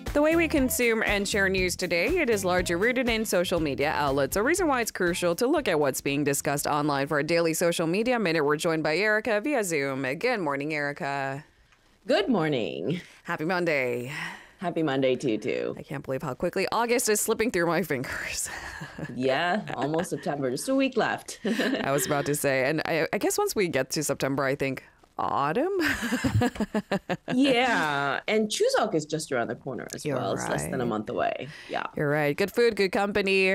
The way we consume and share news today, it is largely rooted in social media outlets. A reason why it's crucial to look at what's being discussed online. For our daily social media minute, we're joined by Erica via Zoom. Good morning, Erica. Good morning. Happy Monday. Happy Monday to you too. I can't believe how quickly August is slipping through my fingers. Yeah, almost September. Just a week left. I was about to say, and I guess once we get to September, I think autumn. Yeah, and Chuseok is just around the corner as You're well. It's less than a month away. Yeah, you're right. Good food, good company.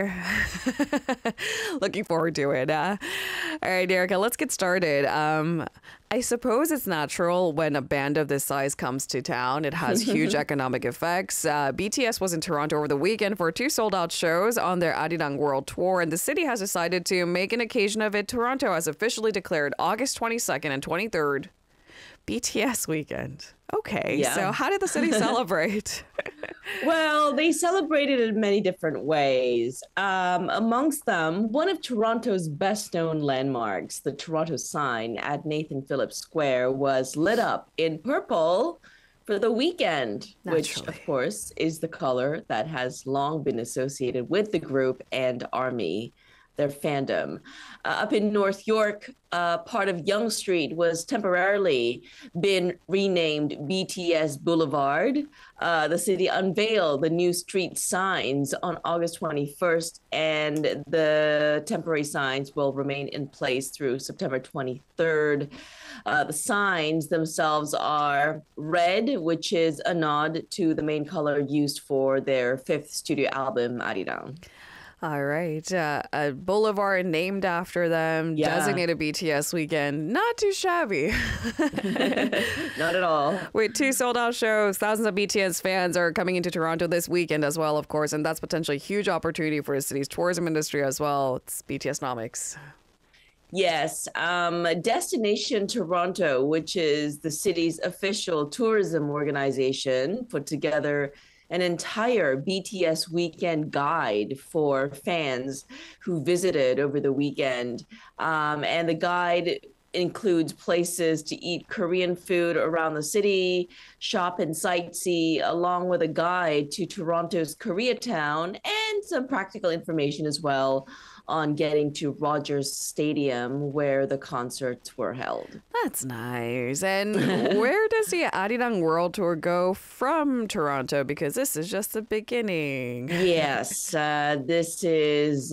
Looking forward to it. All right, Erica, let's get started. I suppose it's natural when a band of this size comes to town. It has huge economic effects. BTS was in Toronto over the weekend for 2 sold-out shows on their Arirang World Tour, and the city has decided to make an occasion of it. Toronto has officially declared August 22nd and 23rd BTS weekend. Okay, Yeah. so how did the city celebrate? Well, they celebrated in many different ways. Amongst them, one of Toronto's best-known landmarks, the Toronto sign at Nathan Phillips Square, was lit up in purple for the weekend, which, Naturally. of course, is the color that has long been associated with the group and ARMY, their fandom. Up in North York, part of Yonge Street was temporarily been renamed BTS Boulevard. The city unveiled the new street signs on August 21st, and the temporary signs will remain in place through September 23rd. The signs themselves are red, which is a nod to the main color used for their 5th studio album, Arirang. All right. A boulevard named after them, Yeah. designated BTS weekend. Not too shabby. Not at all. With 2 sold-out shows, thousands of BTS fans are coming into Toronto this weekend as well, of course, and that's potentially a huge opportunity for the city's tourism industry as well. It's BTSnomics. Yes, Destination Toronto, which is the city's official tourism organization, put together an entire BTS weekend guide for fans who visited over the weekend. And the guide includes places to eat Korean food around the city, shop and sightsee, along with a guide to Toronto's Koreatown and some practical information as well on getting to Rogers Stadium where the concerts were held. That's nice. And where does the Arirang World Tour go from Toronto? Because this is just the beginning. Yes, this is,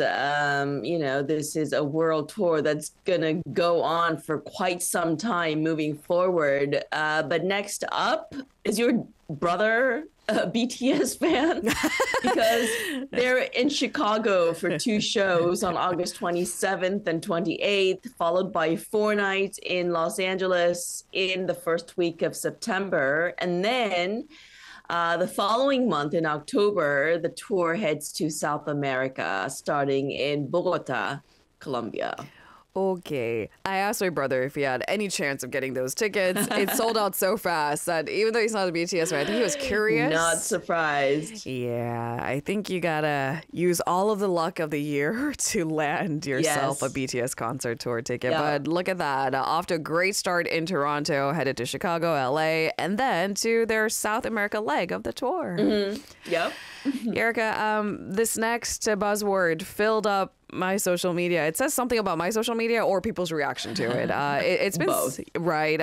this is a world tour that's going to go on for quite some time moving forward. But next up is your brother, a BTS fan, because they're in Chicago for 2 shows on August 27th and 28th, followed by 4 nights in Los Angeles in the first week of September. And then the following month in October, the tour heads to South America, starting in Bogota, Colombia. Okay. I asked my brother if he had any chance of getting those tickets. It sold out so fast that even though he's not a BTS fan, I think he was curious. Not surprised. Yeah, I think you gotta use all of the luck of the year to land yourself Yes. a BTS concert tour ticket. Yeah. But look at that. Off to a great start in Toronto, headed to Chicago, LA, and then to their South America leg of the tour. Yep. Erica, this next buzzword filled up my social media. It says something about my social media or people's reaction to it. It's been Both. Right.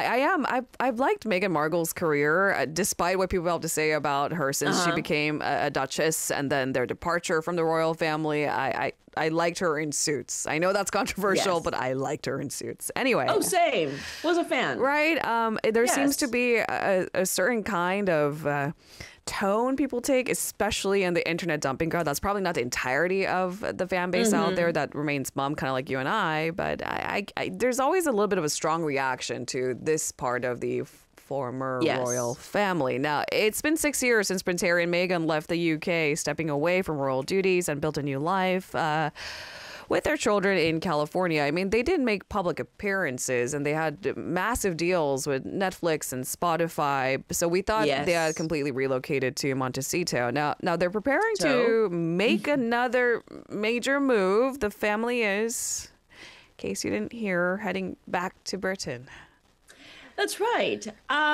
I've liked Meghan Markle's career, despite what people have to say about her since she became a duchess and then their departure from the royal family. I liked her in Suits. I know that's controversial, Yes. but I liked her in Suits. Anyway. Oh, same. Was a fan. Right. There seems Yes. to be a certain kind of tone people take, especially in the internet dumping ground. That's probably not the entirety of the fan base out there that remains mum, kind of like you and I. But there's always a little bit of a strong reaction to this part of the former Yes. royal family. Now, it's been 6 years since Prince Harry and Meghan left the UK, stepping away from royal duties and built a new life with their children in California. I mean, they didn't make public appearances and they had massive deals with Netflix and Spotify. So we thought Yes. they had completely relocated to Montecito. Now they're preparing to make another major move. The family is, in case you didn't hear, heading back to Britain. That's right.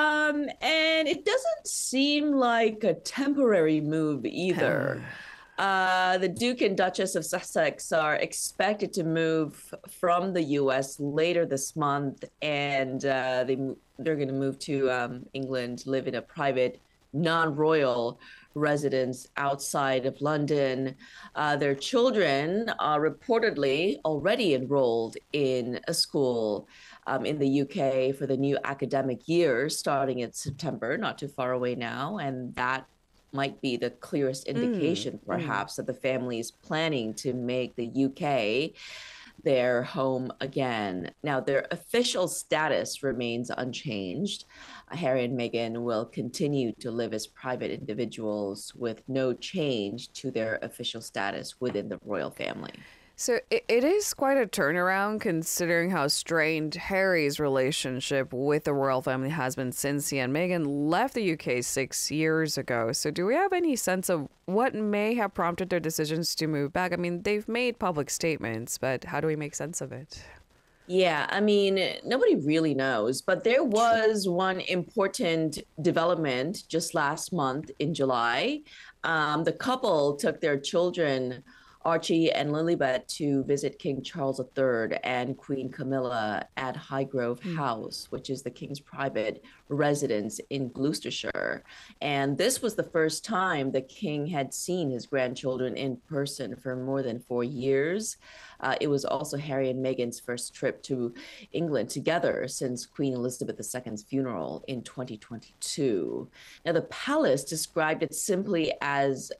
And it doesn't seem like a temporary move either. The Duke and Duchess of Sussex are expected to move from the U.S. later this month, and they're going to move to England, live in a private, non-royal residence outside of London. Their children are reportedly already enrolled in a school in the UK for the new academic year starting in September, not too far away now, and that might be the clearest indication, perhaps, that the family is planning to make the UK their home again. Now, their official status remains unchanged. Harry and Meghan will continue to live as private individuals with no change to their official status within the royal family. So it is quite a turnaround considering how strained Harry's relationship with the royal family has been since he and Meghan left the UK 6 years ago. So do we have any sense of what may have prompted their decisions to move back? I mean, they've made public statements, but how do we make sense of it? Yeah, I mean, nobody really knows, but there was one important development just last month in July. The couple took their children, Archie and Lilibet, to visit King Charles III and Queen Camilla at Highgrove House, which is the king's private residence in Gloucestershire. And this was the first time the king had seen his grandchildren in person for more than 4 years. It was also Harry and Meghan's first trip to England together since Queen Elizabeth II's funeral in 2022. Now, the palace described it simply as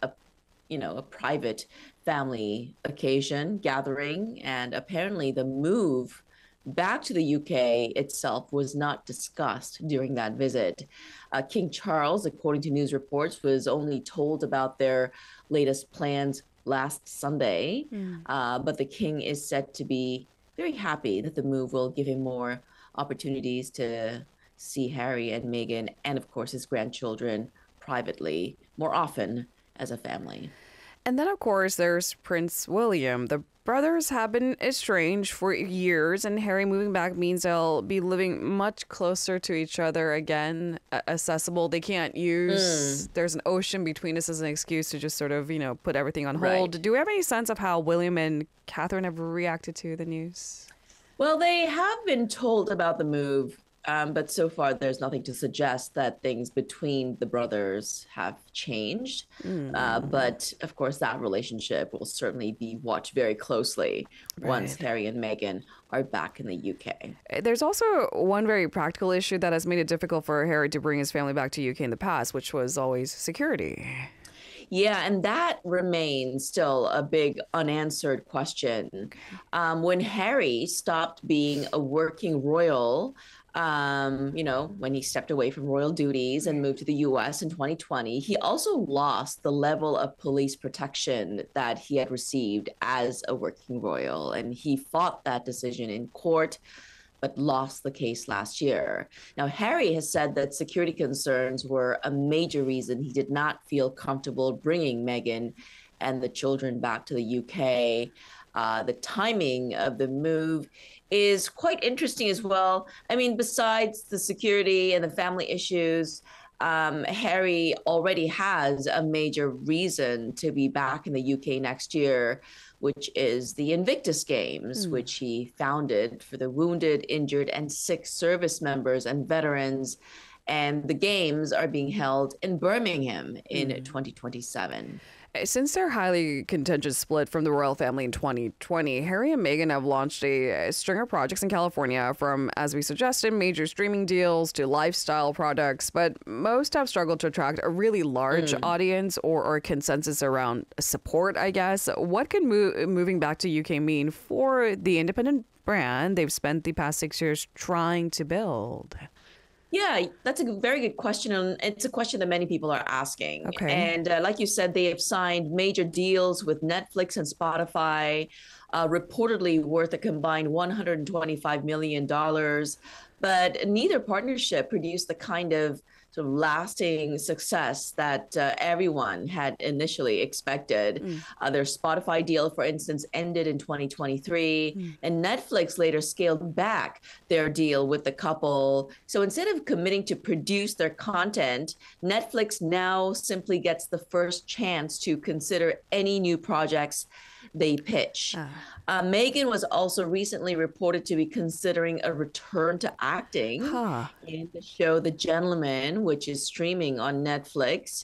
a private family occasion gathering, and apparently the move back to the UK itself was not discussed during that visit. King Charles, according to news reports, was only told about their latest plans last Sunday, but the king is said to be very happy that the move will give him more opportunities to see Harry and Meghan and, of course, his grandchildren privately more often as a family. And then, of course, there's Prince William. The brothers have been estranged for years, and Harry moving back means they'll be living much closer to each other again, accessible. They can't use, there's an ocean between us as an excuse to just sort of, put everything on hold. Right. Do we have any sense of how William and Catherine have reacted to the news? Well, they have been told about the move, but so far there's nothing to suggest that things between the brothers have changed. But of course, that relationship will certainly be watched very closely once Harry and Meghan are back in the UK. There's also one very practical issue that has made it difficult for Harry to bring his family back to UK in the past, which was always security. Yeah, and that remains still a big unanswered question. When Harry stopped being a working royal, when he stepped away from royal duties and moved to the US in 2020, he also lost the level of police protection that he had received as a working royal. And he fought that decision in court, but lost the case last year. Now, Harry has said that security concerns were a major reason he did not feel comfortable bringing Meghan and the children back to the UK. The timing of the move is quite interesting as well. I mean, besides the security and the family issues, Harry already has a major reason to be back in the UK next year, which is the Invictus Games, which he founded for the wounded, injured, and sick service members and veterans. And the games are being held in Birmingham in 2027. Since their highly contentious split from the royal family in 2020, Harry and Meghan have launched a string of projects in California, from, as we suggested, major streaming deals to lifestyle products, but most have struggled to attract a really large audience or consensus around support, I guess. What could moving back to UK mean for the independent brand they've spent the past 6 years trying to build? Yeah, that's a very good question. And it's a question that many people are asking. Okay. And like you said, they have signed major deals with Netflix and Spotify, reportedly worth a combined $125 million. But neither partnership produced the kind of sort of lasting success that everyone had initially expected. Their Spotify deal, for instance, ended in 2023, and Netflix later scaled back their deal with the couple. So instead of committing to produce their content, Netflix now simply gets the first chance to consider any new projects they pitch. Megan was also recently reported to be considering a return to acting in the show The Gentleman, which is streaming on Netflix.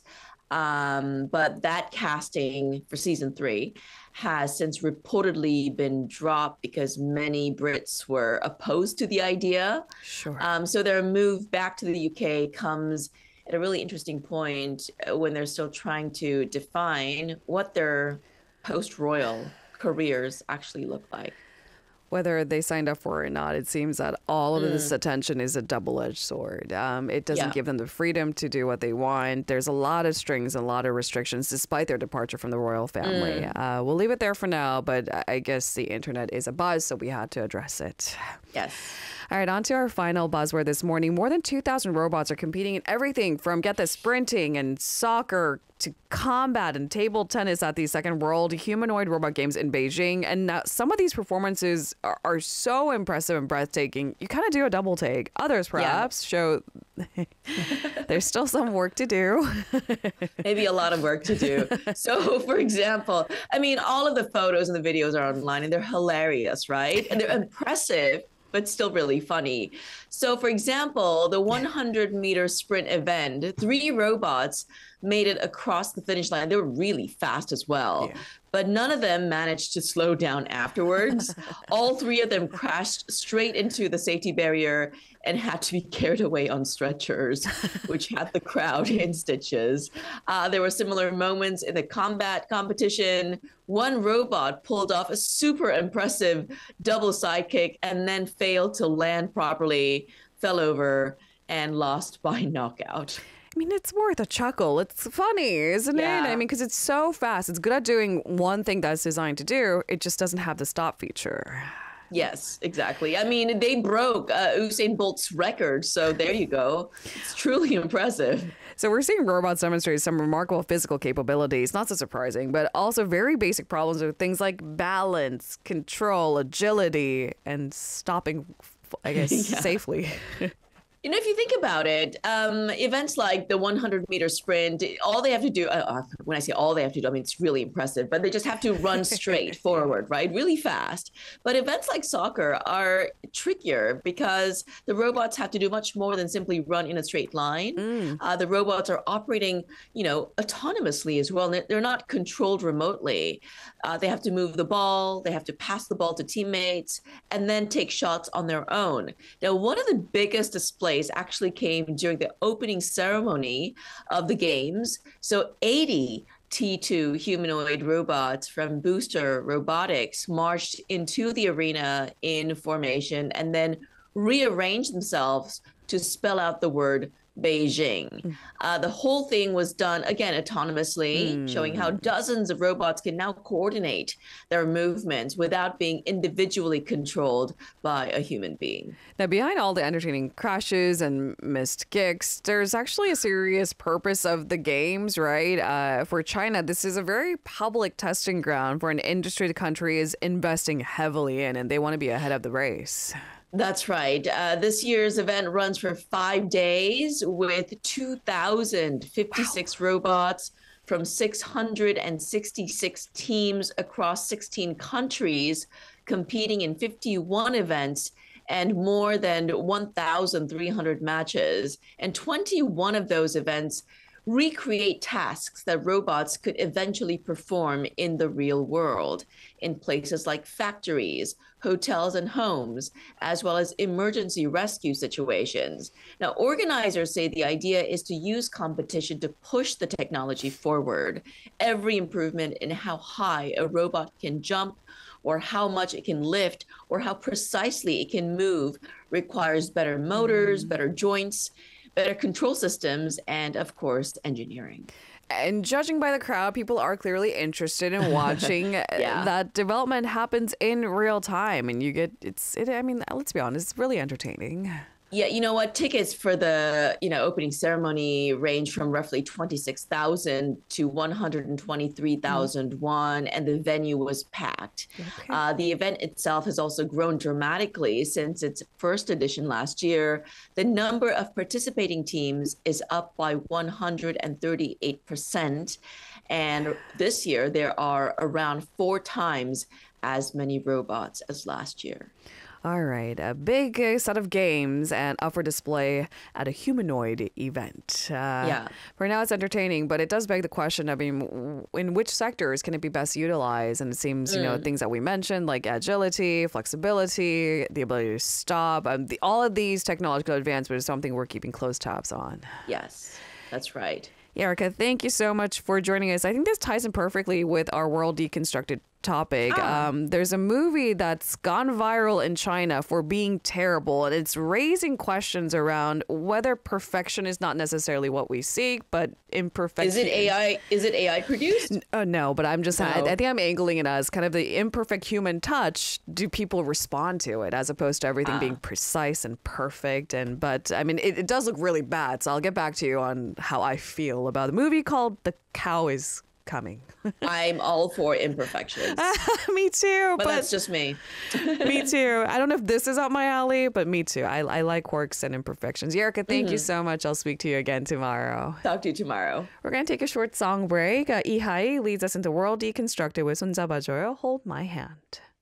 But that casting for season 3 has since reportedly been dropped because many Brits were opposed to the idea. Sure. So their move back to the UK comes at a really interesting point when they're still trying to define what their post-royal careers actually look like. Whether they signed up for it or not, it seems that all of this attention is a double-edged sword. It doesn't give them the freedom to do what they want. There's a lot of strings, a lot of restrictions, despite their departure from the royal family. We'll leave it there for now, but I guess the internet is a buzz, so we had to address it. Yes. All right, on to our final buzzword this morning. More than 2,000 robots are competing in everything from, get this, sprinting and soccer to combat and table tennis at the Second World Humanoid Robot Games in Beijing. And some of these performances are so impressive and breathtaking, you kind of do a double take. Others perhaps show there's still some work to do. Maybe a lot of work to do. So, for example, I mean, all of the photos and the videos are online and they're hilarious, right? And they're impressive, but still really funny. So, for example, the 100-meter sprint event, 3 robots made it across the finish line. They were really fast as well. But none of them managed to slow down afterwards. All 3 of them crashed straight into the safety barrier and had to be carried away on stretchers, which had the crowd in stitches. There were similar moments in the combat competition. One robot pulled off a super impressive double sidekick and then failed to land properly, fell over, and lost by knockout. I mean, it's worth a chuckle. It's funny, isn't it? I mean, because it's so fast. It's good at doing one thing that's designed to do. It just doesn't have the stop feature. Yes, exactly. I mean, they broke Usain Bolt's record. So there you go. It's truly impressive. So we're seeing robots demonstrate some remarkable physical capabilities. Not so surprising, but also very basic problems with things like balance, control, agility, and stopping, I guess, safely. You know, if you think about it, events like the 100-meter sprint, all they have to do, when I say all they have to do, I mean, it's really impressive, but they just have to run straight forward, right? Really fast. But events like soccer are trickier because the robots have to do much more than simply run in a straight line. The robots are operating, you know, autonomously as well. They're not controlled remotely. They have to move the ball, they have to pass the ball to teammates, and then take shots on their own. Now, one of the biggest displays actually came during the opening ceremony of the games. So 80 T2 humanoid robots from Booster Robotics marched into the arena in formation and then rearranged themselves to spell out the word Beijing. The whole thing was done, again, autonomously, showing how dozens of robots can now coordinate their movements without being individually controlled by a human being. Now, behind all the entertaining crashes and missed kicks, there's actually a serious purpose of the games, right? For China, this is a very public testing ground for an industry the country is investing heavily in, and they want to be ahead of the race. That's right. This year's event runs for 5 days with 2,056 robots from 666 teams across 16 countries competing in 51 events and more than 1,300 matches. And 21 of those events recreate tasks that robots could eventually perform in the real world in places like factories, hotels, and homes, as well as emergency rescue situations. Now, organizers say the idea is to use competition to push the technology forward. Every improvement in how high a robot can jump, or how much it can lift, or how precisely it can move requires better motors, better joints, better control systems, and of course, engineering. And judging by the crowd, people are clearly interested in watching. That development happens in real time, and you get I mean, let's be honest, it's really entertaining. Yeah, you know what? Tickets for the, opening ceremony range from roughly 26,000 to 123,001, and the venue was packed. Okay. The event itself has also grown dramatically since its first edition last year. The number of participating teams is up by 138%. And this year, there are around 4 times as many robots as last year. All right, a big set of games and up for display at a humanoid event. Yeah. For now, it's entertaining, but it does beg the question. I mean, in which sectors can it be best utilized? And it seems, things that we mentioned like agility, flexibility, the ability to stop, all of these technological advancements is something we're keeping close tabs on. Yes, that's right. Erica, thank you so much for joining us. I think this ties in perfectly with our World Deconstructed topic. There's a movie that's gone viral in China for being terrible, and it's raising questions around whether perfection is not necessarily what we seek, but imperfection. Is it AI? Is it AI produced? No, but I No. think I'm angling it as kind of the imperfect human touch. Do people respond to it as opposed to everything being precise and perfect? But I mean, it does look really bad. So I'll get back to you on how I feel about the movie called The Cow is Coming. I'm all for imperfections, Me too. but that's just me. Me too. I don't know if this is up my alley, but me too. I like quirks and imperfections. Erica, thank you so much. I'll speak to you again tomorrow. Talk to you tomorrow. We're going to take a short song break. Ihai leads us into World Deconstructed with 손 잡아줘요, Hold My Hand.